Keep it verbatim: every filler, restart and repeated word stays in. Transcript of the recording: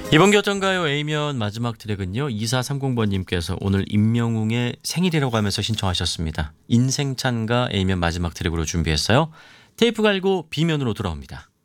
이번 교정가요 A면 마지막 트랙은요. 이사삼공번님께서 오늘 임영웅의 생일이라고 하면서 신청하셨습니다. 인생찬가 A면 마지막 트랙으로 준비했어요. 테이프 갈고 B면으로 돌아옵니다.